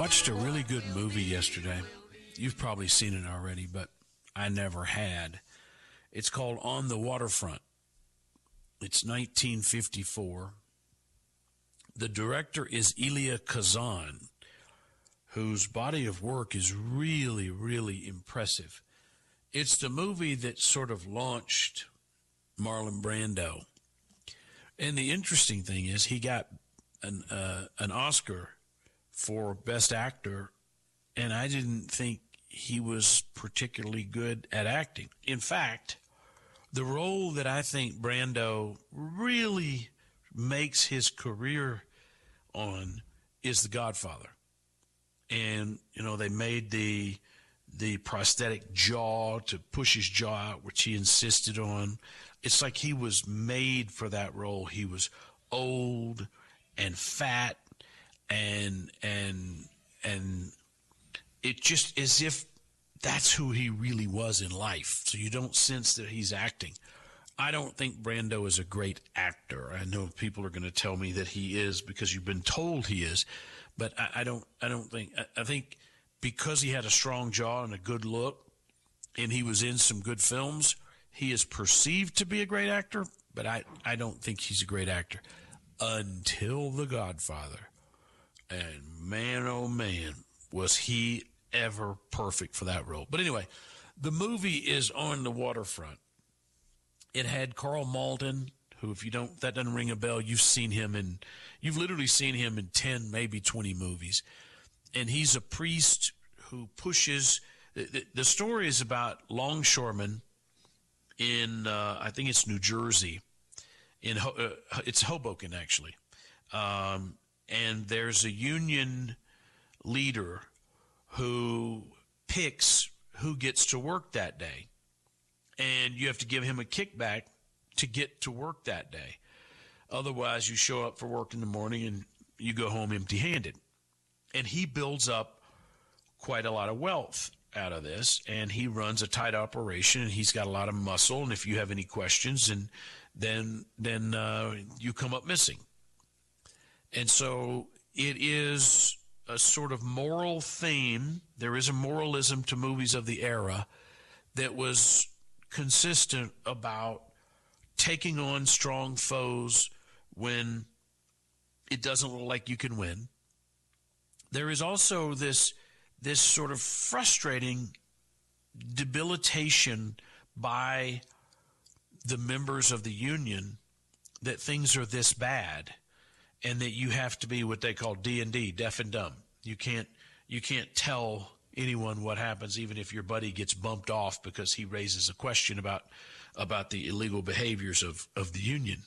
watched a really good movie yesterday. You've probably seen it already, but I never had. It's called On the Waterfront. It's 1954. The director is Elia Kazan, whose body of work is really, really impressive. It's the movie that sort of launched Marlon Brando. And the interesting thing is he got an Oscar for Best Actor, and I didn't think he was particularly good at acting. In fact, the role that I think Brando really makes his career on is The Godfather. And, you know, they made the prosthetic jaw to push his jaw out, which he insisted on. It's like he was made for that role. He was old and fat and it just as if that's who he really was in life. So you don't sense that he's acting. I don't think Brando is a great actor. I know people are going to tell me that he is because you've been told he is, but I don't think. I think because he had a strong jaw and a good look, and he was in some good films, he is perceived to be a great actor. But I don't think he's a great actor until The Godfather. And man, oh man, was he ever perfect for that role. But anyway, the movie is On the Waterfront. It had Karl Malden, who, if you don't, that doesn't ring a bell, you've literally seen him in 10, maybe 20 movies. And he's a priest who pushes, the story is about longshoremen in, I think it's New Jersey, it's Hoboken actually. And there's a union leader who picks who gets to work that day. And you have to give him a kickback to get to work that day. Otherwise, you show up for work in the morning and you go home empty-handed. And he builds up quite a lot of wealth out of this, and he runs a tight operation, and he's got a lot of muscle. And if you have any questions, then you come up missing. And so it is a sort of moral theme. There is a moralism to movies of the era that was consistent about taking on strong foes when it doesn't look like you can win. There is also this sort of frustrating debilitation by the members of the union that things are this bad, and that you have to be what they call D&D, deaf and dumb. You can't tell anyone what happens, even if your buddy gets bumped off because he raises a question about the illegal behaviors of the union.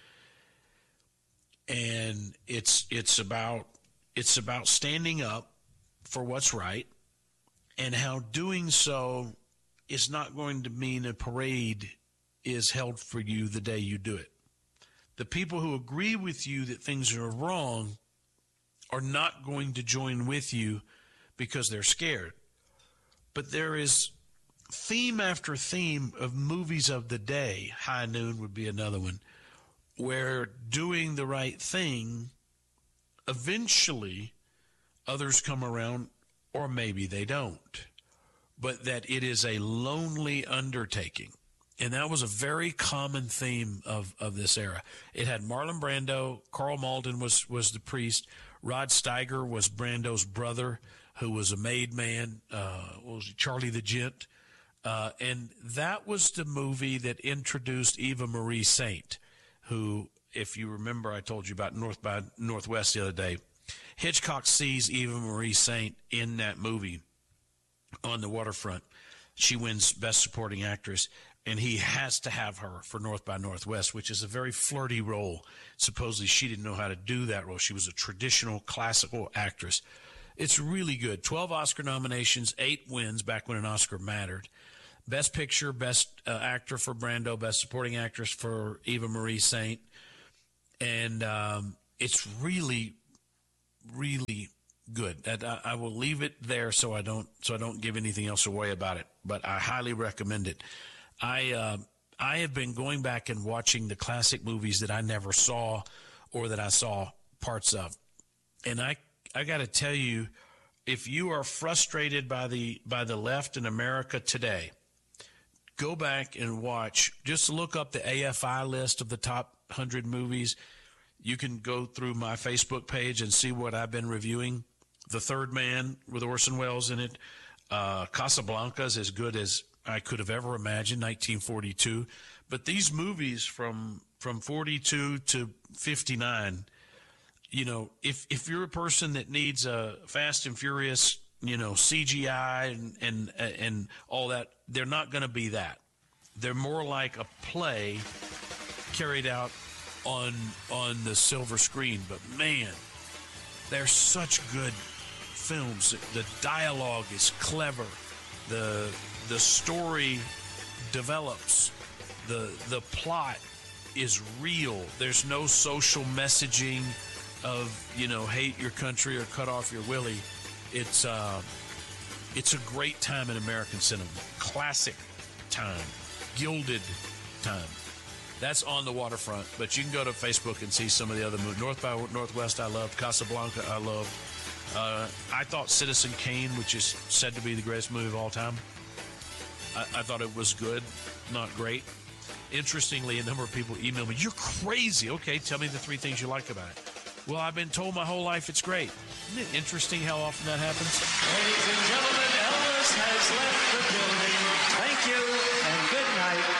And it's about standing up for what's right, and how doing so is not going to mean a parade is held for you the day you do it. The people who agree with you that things are wrong are not going to join with you because they're scared. But there is theme after theme of movies of the day, High Noon would be another one, where doing the right thing, eventually others come around, or maybe they don't. But that it is a lonely undertaking. And that was a very common theme of this era. It had Marlon Brando. Karl Malden was the priest. Rod Steiger was Brando's brother, who was a made man. Was Charlie the Gent? And that was the movie that introduced Eva Marie Saint, who, if you remember, I told you about North by Northwest the other day. Hitchcock sees Eva Marie Saint in that movie, On the Waterfront. She wins Best Supporting Actress, and he has to have her for North by Northwest, which is a very flirty role. Supposedly she didn't know how to do that role. She was a traditional classical actress. It's really good. 12 Oscar nominations, 8 wins back when an Oscar mattered. Best Picture, Best Actor for Brando, Best Supporting Actress for Eva Marie Saint. And it's really, really good. I will leave it there so I don't give anything else away about it. But I highly recommend it. I have been going back and watching the classic movies that I never saw or that I saw parts of. And I got to tell you, if you are frustrated by the left in America today, go back and watch. Just look up the AFI list of the top 100 movies. You can go through my Facebook page and see what I've been reviewing. The Third Man with Orson Welles in it. Casablanca is as good as I could have ever imagined, 1942. But these movies from 42 to 59, you know, if you're a person that needs a Fast and Furious, you know, CGI and all that, they're not going to be that. They're more like a play carried out on the silver screen. But man, they're such good films. The dialogue is clever. The story develops. The plot is real. There's no social messaging of, you know, hate your country or cut off your willie. It's a great time in American cinema. Classic time. Gilded time. That's On the Waterfront. But you can go to Facebook and see some of the other movies. North by Northwest I loved. Casablanca I loved. I thought Citizen Kane, which is said to be the greatest movie of all time, I thought it was good, not great. Interestingly, a number of people email me, "You're crazy." Okay, tell me the 3 things you like about it. Well, I've been told my whole life it's great. Isn't it interesting how often that happens? Ladies and gentlemen, Elvis has left the building. Thank you and good night.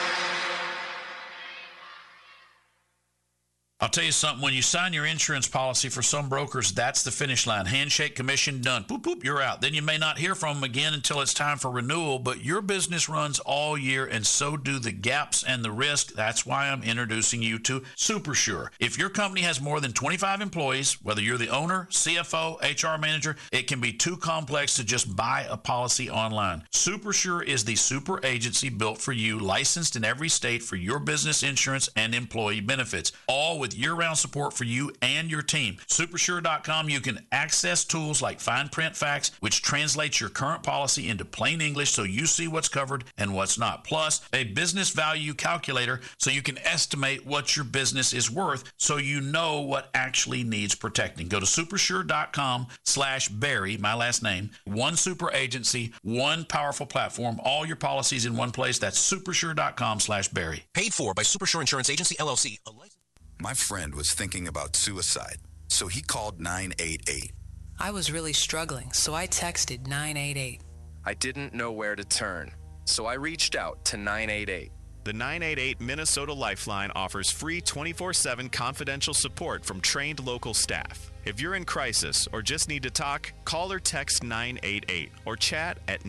I'll tell you something. When you sign your insurance policy, for some brokers, that's the finish line. Handshake, commission, done. Boop, boop, you're out. Then you may not hear from them again until it's time for renewal, but your business runs all year, and so do the gaps and the risk. That's why I'm introducing you to SuperSure. If your company has more than 25 employees, whether you're the owner, CFO, HR manager, it can be too complex to just buy a policy online. SuperSure is the super agency built for you, licensed in every state for your business insurance and employee benefits, all with year-round support for you and your team. Supersure.com, you can access tools like Fine Print Facts, which translates your current policy into plain English so you see what's covered and what's not. Plus, a business value calculator so you can estimate what your business is worth so you know what actually needs protecting. Go to supersure.com/Barry, my last name. One super agency, one powerful platform, all your policies in one place. That's supersure.com/Barry. Paid for by Supersure Insurance Agency, LLC. My friend was thinking about suicide, so he called 988. I was really struggling, so I texted 988. I didn't know where to turn, so I reached out to 988. The 988 Minnesota Lifeline offers free 24/7 confidential support from trained local staff. If you're in crisis or just need to talk, call or text 988 or chat at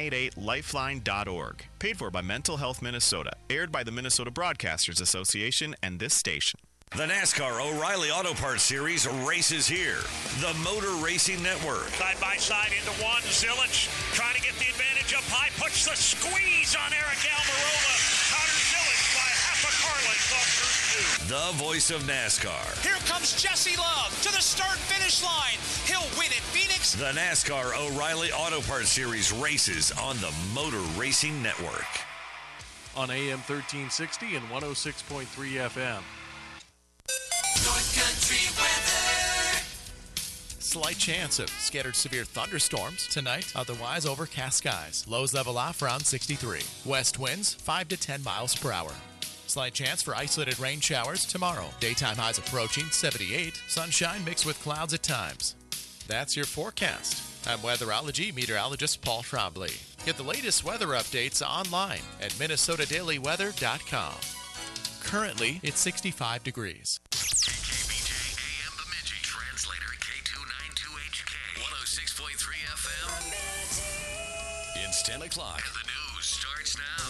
988lifeline.org. Paid for by Mental Health Minnesota. Aired by the Minnesota Broadcasters Association and this station. The NASCAR O'Reilly Auto Parts Series races here. The Motor Racing Network. Side by side into one. Zilich trying to get the advantage up high. Puts the squeeze on Eric Almirola. Connor Zilich by half a car length off turn 2. The voice of NASCAR. Here comes Jesse Love to the start-finish line. He'll win at Phoenix. The NASCAR O'Reilly Auto Parts Series races on the Motor Racing Network. On AM 1360 and 106.3 FM. North Country weather. Slight chance of scattered severe thunderstorms tonight, otherwise overcast skies. Lows level off around 63. West winds 5 to 10 miles per hour. Slight chance for isolated rain showers tomorrow. Daytime highs approaching 78. Sunshine mixed with clouds at times. That's your forecast. I'm weatherology meteorologist Paul Trombley. Get the latest weather updates online at minnesotadailyweather.com. Currently, it's 65 degrees. KKBJ AM Bemidji. Translator K292HK. 106.3 FM. It's 10 o'clock. And the news starts now.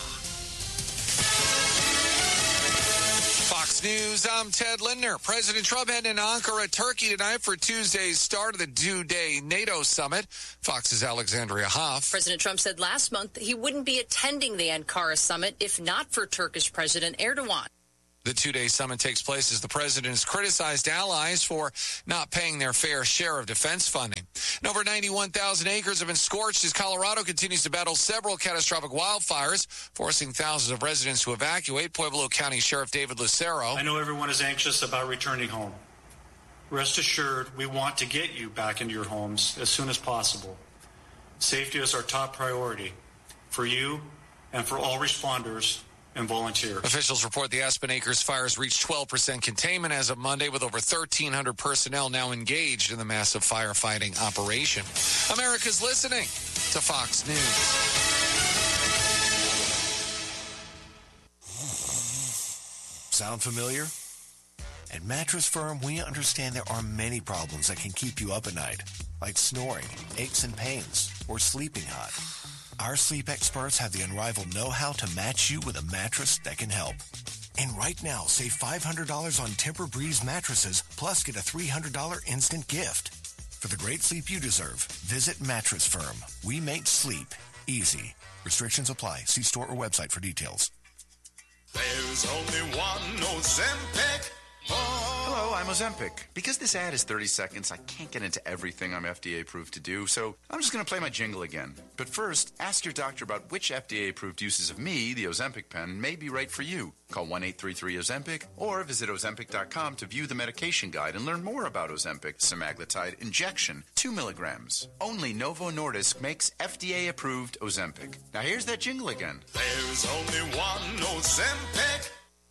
Fox News, I'm Ted Lindner. President Trump heading in Ankara, Turkey tonight for Tuesday's start of the two-day NATO summit. Fox's Alexandria Hoff. President Trump said last month he wouldn't be attending the Ankara summit if not for Turkish President Erdogan. The two-day summit takes place as the president has criticized allies for not paying their fair share of defense funding. And over 91,000 acres have been scorched as Colorado continues to battle several catastrophic wildfires, forcing thousands of residents to evacuate. Pueblo County Sheriff David Lucero. I know everyone is anxious about returning home. Rest assured, we want to get you back into your homes as soon as possible. Safety is our top priority for you and for all responders and volunteers. Officials report the Aspen Acres fires reached 12% containment as of Monday, with over 1,300 personnel now engaged in the massive firefighting operation. America's listening to Fox News. Sound familiar? At Mattress Firm, we understand there are many problems that can keep you up at night, like snoring, aches and pains, or sleeping hot. Our sleep experts have the unrivaled know-how to match you with a mattress that can help. And right now, save $500 on Tempur-Breeze mattresses, plus get a $300 instant gift. For the great sleep you deserve, visit Mattress Firm. We make sleep easy. Restrictions apply. See store or website for details. There's only one Ozempic. Hello, I'm Ozempic. Because this ad is 30 seconds, I can't get into everything I'm FDA approved to do, so I'm just going to play my jingle again. But first, ask your doctor about which FDA approved uses of me, the Ozempic pen, may be right for you. Call 1-833-OZEMPIC or visit Ozempic.com to view the medication guide and learn more about Ozempic semaglutide injection, 2 milligrams. Only Novo Nordisk makes FDA approved Ozempic. Now here's that jingle again. There's only one Ozempic.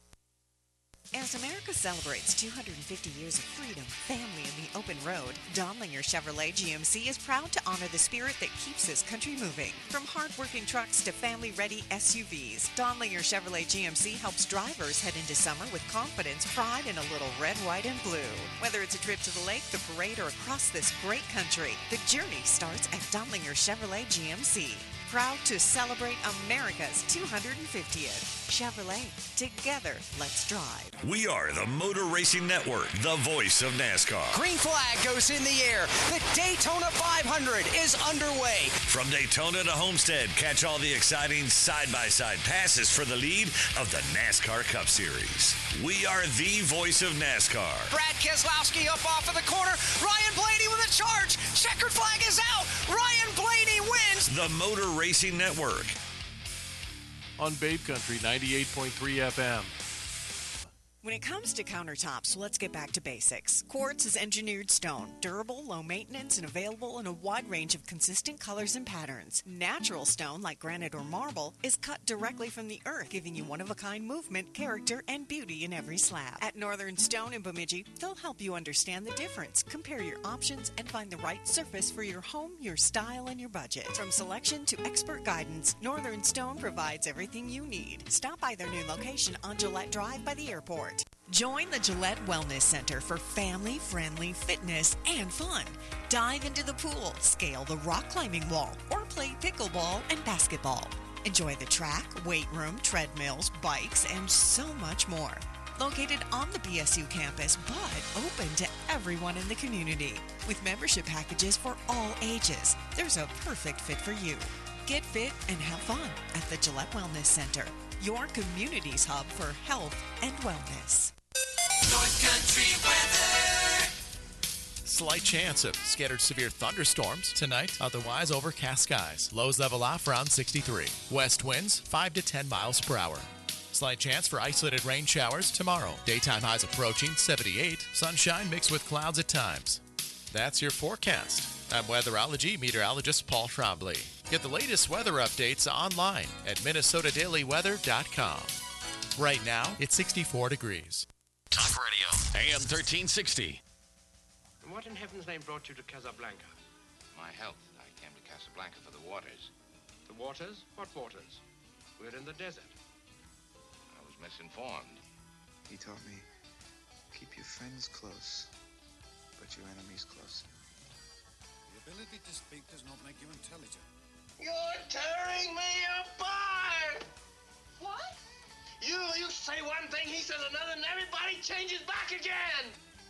As America celebrates 250 years of freedom, family, and the open road, Donlinger Chevrolet GMC is proud to honor the spirit that keeps this country moving. From hard-working trucks to family-ready SUVs, Donlinger Chevrolet GMC helps drivers head into summer with confidence, pride, and a little red, white, and blue. Whether it's a trip to the lake, the parade, or across this great country, the journey starts at Donlinger Chevrolet GMC. Proud to celebrate America's 250th. Chevrolet, together, let's drive. We are the Motor Racing Network, the voice of NASCAR. Green flag goes in the air. The Daytona 500 is underway. From Daytona to Homestead, catch all the exciting side-by-side passes for the lead of the NASCAR Cup Series. We are the voice of NASCAR. Brad Keselowski up off of the corner. Ryan Blaney with a charge. Checkered flag is out. Ryan Blaney wins. The Motor Racing Network. On Babe Country 98.3 FM. When it comes to countertops, let's get back to basics. Quartz is engineered stone, durable, low maintenance, and available in a wide range of consistent colors and patterns. Natural stone, like granite or marble, is cut directly from the earth, giving you one-of-a-kind movement, character, and beauty in every slab. At Northern Stone in Bemidji, they'll help you understand the difference, compare your options, and find the right surface for your home, your style, and your budget. From selection to expert guidance, Northern Stone provides everything you need. Stop by their new location on Gillette Drive by the airport. Join the Gillette Wellness Center for family-friendly fitness and fun. Dive into the pool, scale the rock climbing wall, or play pickleball and basketball. Enjoy the track, weight room, treadmills, bikes, and so much more. Located on the BSU campus, but open to everyone in the community. With membership packages for all ages, there's a perfect fit for you. Get fit and have fun at the Gillette Wellness Center, your community's hub for health and wellness. North Country weather. Slight chance of scattered severe thunderstorms tonight, otherwise overcast skies. Lows level off around 63. West winds 5 to 10 miles per hour. Slight chance for isolated rain showers tomorrow. Daytime highs approaching 78. Sunshine mixed with clouds at times. That's your forecast. I'm weatherology meteorologist Paul Trombley. Get the latest weather updates online at MinnesotaDailyWeather.com. Right now, it's 64 degrees. Talk Radio. AM 1360. What in heaven's name brought you to Casablanca? My health. I came to Casablanca for the waters. The waters? What waters? We're in the desert. I was misinformed. He taught me, keep your friends close, but your enemies closer. The ability to speak does not make you intelligent. You're tearing me apart! What? You say one thing, he says another, and everybody changes back again!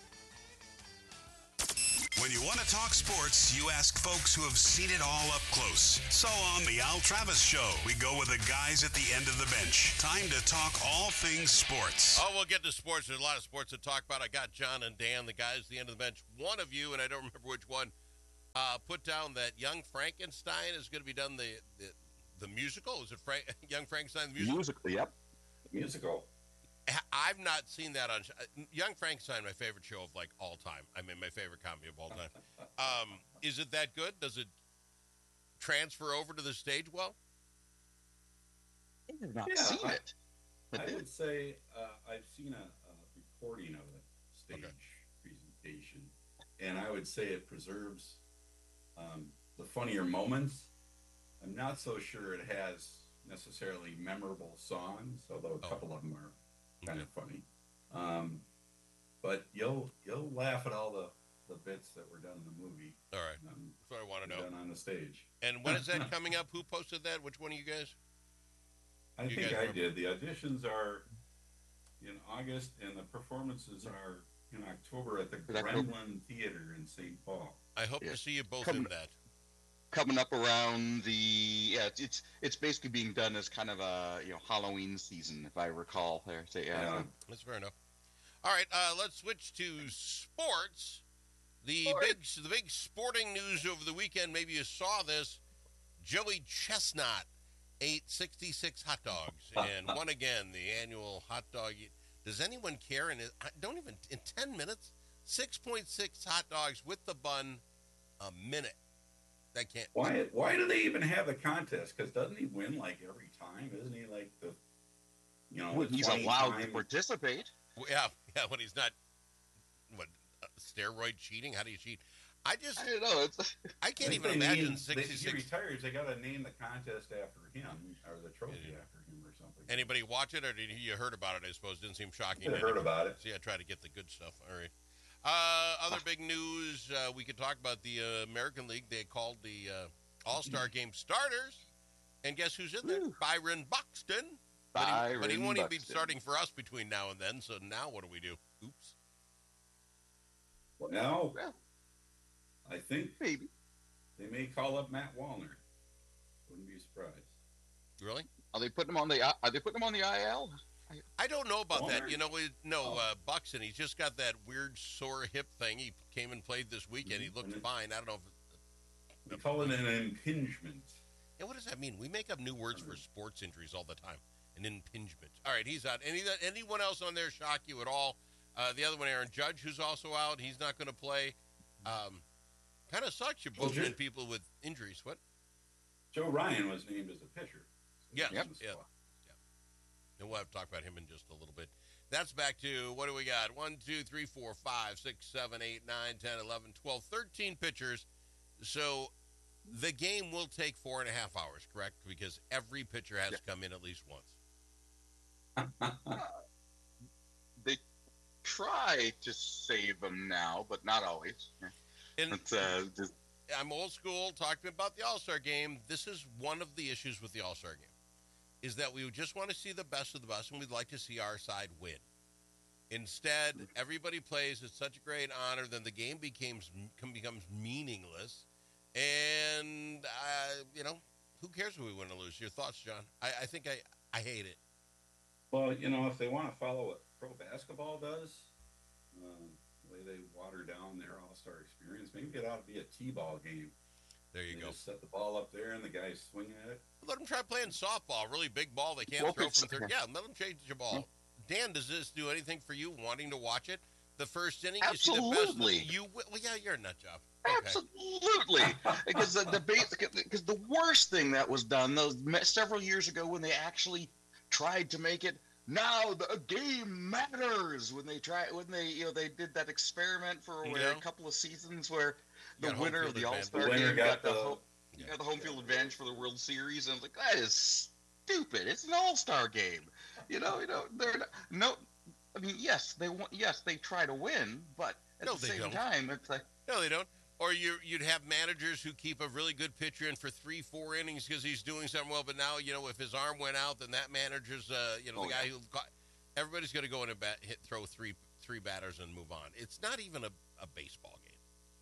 When you want to talk sports, you ask folks who have seen it all up close. So on The Al Travis Show, we go with the guys at the end of the bench. Time to talk all things sports. Oh, we'll get to sports. There's a lot of sports to talk about. I got John and Dan, the guys at the end of the bench. One of you, and I don't remember which one, put down that Young Frankenstein is going to be done the musical. Is it Young Frankenstein the musical? Musical, yep. The musical. I've not seen that on Young Frankenstein. My favorite show of like all time. I mean, my favorite comedy of all time. Is it that good? Does it transfer over to the stage well? I have not seen it. I would say I've seen a recording of a stage presentation, and I would say it preserves the funnier moments. I'm not so sure it has necessarily memorable songs, although a couple of them are kind of funny. But you'll laugh at all the bits that were done in the movie. All right, that's what I want to know. Done on the stage. And when is that coming up? Who posted that? Which one of you guys? I think I did. The auditions are in August, and the performances are in October at the Gremlin Theater in St. Paul. I hope to see you both in that. Coming up around it's basically being done as kind of a Halloween season, if I recall. That's fair enough. All right, let's switch to sports. The big sporting news over the weekend. Maybe you saw this. Joey Chestnut ate 66 hot dogs and won again the annual hot dog. Does anyone care? And don't even in 10 minutes, 6.6 hot dogs with the bun a minute. That can't. Why do they even have a contest? Because doesn't he win like every time? Isn't he like the he's allowed to participate. Yeah, when he's not steroid cheating. How do you cheat? I don't know. I can't even imagine 66. If he retires, they got to name the contest after him or the trophy after him or something. Anybody watch it, or did you heard about it? I suppose didn't seem shocking. I heard about it. See, I try to get the good stuff. All right. Other big news. We could talk about the American League. They called the All-Star Game starters, and guess who's in there? Byron Buxton. But he won't even be starting for us between now and then. So now what do we do? Oops. Well, now, I think maybe they may call up Matt Wallner. Wouldn't be surprised. Really? Are they putting him on the IL? I don't know about that. Buxton. He's just got that weird sore hip thing. He came and played this weekend. He looked fine. I don't know if we call it an impingement. Yeah, what does that mean? We make up new words for sports injuries all the time. An impingement. All right, he's out. Anyone else on there shock you at all? The other one, Aaron Judge, who's also out. He's not going to play. Kind of sucks. You're bullshitting people with injuries. What? Joe Ryan was named as a pitcher. Yeah. And we'll have to talk about him in just a little bit. That's back to, what do we got? 1, 2, 3, 4, 5, 6, 7, 8, 9, 10, 11, 12, 13 pitchers. So the game will take 4.5 hours, correct? Because every pitcher has to come in at least once. They try to save them now, but not always. I'm old school, talking about the All-Star Game. This is one of the issues with the All-Star Game, is that we just want to see the best of the best, and we'd like to see our side win. Instead, everybody plays. It's such a great honor. Then the game becomes meaningless. And, who cares if we win or lose? Your thoughts, John? I think I hate it. Well, if they want to follow what pro basketball does, the way they water down their all-star experience, maybe it ought to be a T-ball game. There you go. Just set the ball up there and the guys swing at it. Let them try playing softball, really big ball they can't throw from third. Yeah, let them change the ball. Dan, does this do anything for you wanting to watch it? The first inning, absolutely. You see the best. You're a nut job. Absolutely, because because the worst thing that was done several years ago when they actually tried to make it now the game matters when they did that experiment for a couple of seasons where the winner of the All-Star game got the home field advantage for the World Series, and I was like, that is stupid. It's an All-Star game. Yes, they try to win, but at the same time, it's like no, they don't. Or you'd have managers who keep a really good pitcher in for 3-4 innings because he's doing something well. But now, if his arm went out, then that manager's, guy who everybody's going to go in and throw three batters and move on. It's not even a baseball game.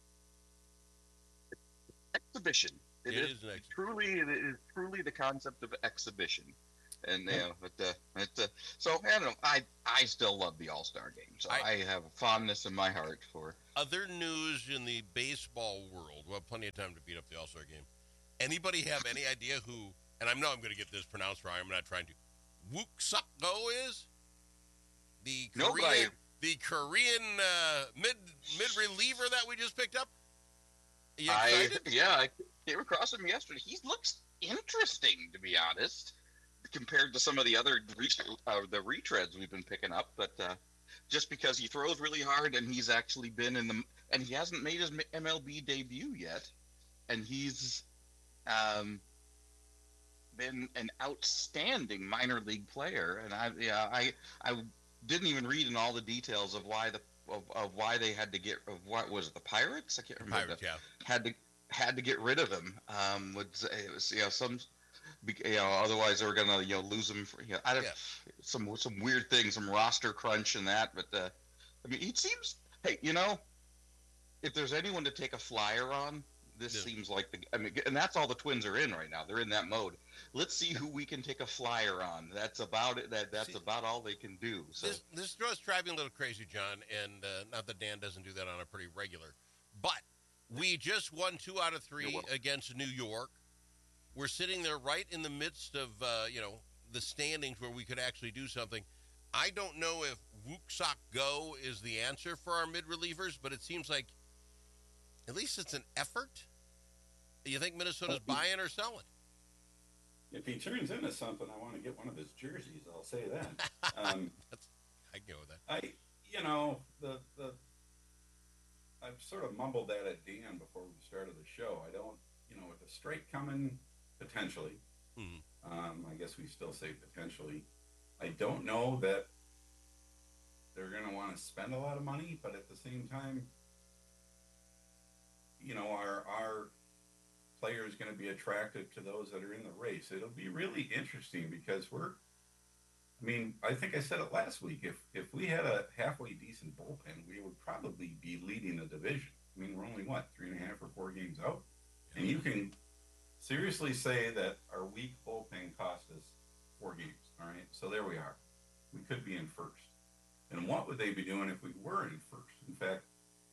Exhibition. It is an exhibition. It is truly the concept of exhibition. And so I don't know. I still love the All-Star Game, so I have a fondness in my heart for. Other news in the baseball world. We'll have plenty of time to beat up the All-Star Game. Anybody have any idea who? And I know I'm going to get this pronounced wrong. I'm not trying to. Wook Suk Go is. The Nobody. Korean mid reliever that we just picked up. Are you excited? I came across him yesterday. He looks interesting, to be honest, compared to some of the other the retreads we've been picking up. But just because he throws really hard and he's actually been and he hasn't made his MLB debut yet, and he's been an outstanding minor league player. And I didn't even read in all the details of why why they had to get what was it, the Pirates? I can't remember. Pirates, had to get rid of him. It was some. Otherwise they were gonna lose him. Some weird things, some roster crunch and that. But I mean, it seems. Hey, if there's anyone to take a flyer on, this seems like and that's all the Twins are in right now. They're in that mode. Let's see who we can take a flyer on. That's about it. That's about all they can do. So this was driving me a little crazy, John, and not that Dan doesn't do that on a pretty regular, but we just won 2 out of 3 against New York. We're sitting there right in the midst of the standings where we could actually do something. I don't know if Wooksock Go is the answer for our mid relievers, but it seems like at least it's an effort. Do you think Minnesota's buying or selling? If he turns into something, I want to get one of his jerseys. I'll say that. I go with that. I've sort of mumbled that at Dan before we started the show. I don't, with the strike coming potentially. I guess we still say potentially. I don't know that they're going to want to spend a lot of money, but at the same time, our players going to be attractive to those that are in the race. It'll be really interesting because I think I said it last week. If we had a halfway decent bullpen, we would probably be leading the division. We're only 3.5 or 4 games out, and you can seriously say that our weak bullpen cost us 4 games. All right, so there we are. We could be in first. And what would they be doing if we were in first? In fact,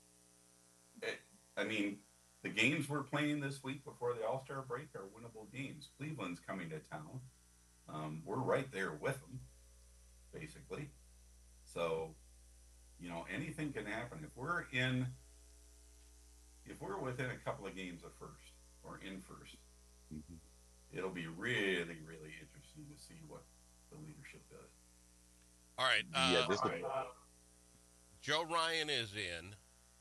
the games we're playing this week before the All-Star break are winnable games. Cleveland's coming to town. We're right there with them, basically. So, anything can happen. If we're within a couple of games of first or in first, it'll be really, really interesting to see what the leadership does. All right. Joe Ryan is in.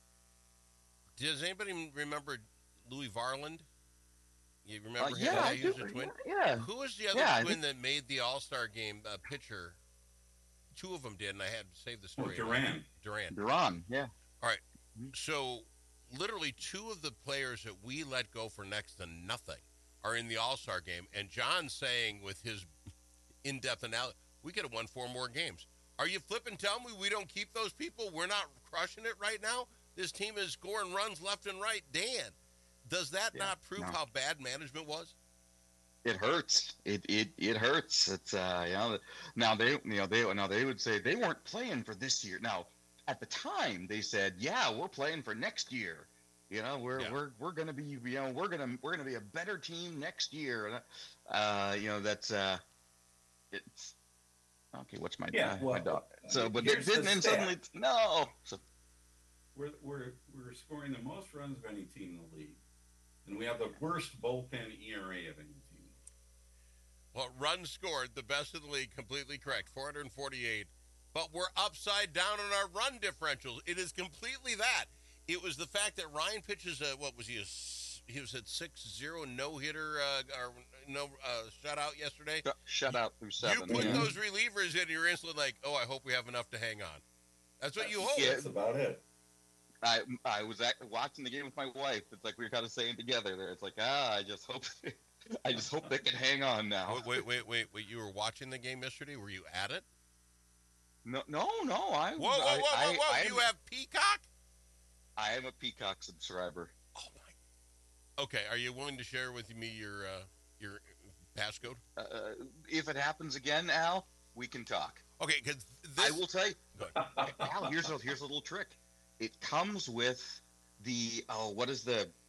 Does anybody remember Louis Varland? You remember him? Yeah, he was a twin. Yeah. Who was the other twin that made the All-Star game pitcher? 2 of them did, and I had to save the story. Duran. Yeah. All right. So, literally 2 of the players that we let go for next to nothing are in the All-Star game, and John's saying with his in-depth analysis, we could have won 4 more games. Are you flipping telling me we don't keep those people? We're not crushing it right now? This team is scoring runs left and right. Dan, does that not prove how bad management was? It hurts. It hurts. It's now they would say they weren't playing for this year. Now, at the time they said, yeah, we're playing for next year. We're going to be we're going to be a better team next year. That's it's okay. What's my my dog? So, but it didn't. And suddenly, no. So, we're scoring the most runs of any team in the league, and we have the worst bullpen ERA of any team. Well, runs scored, the best in the league, completely correct, 448. But we're upside down on our run differentials. It is completely that. It was the fact that Ryan pitches he was at 6-0 no-hitter or no shutout yesterday. Shutout through 7. You put those relievers in, you're instantly like, I hope we have enough to hang on. That's what you hope. Yeah, that's about it. I was watching the game with my wife. It's like we were kind of saying together there. It's like, I just hope they can hang on now. Wait. You were watching the game yesterday? Were you at it? No. Whoa. You have Peacock? I am a Peacock subscriber. Oh, my. Okay. Are you willing to share with me your passcode? If it happens again, Al, we can talk. Okay, because I will tell you. Al, here's a little trick. It comes with the what is the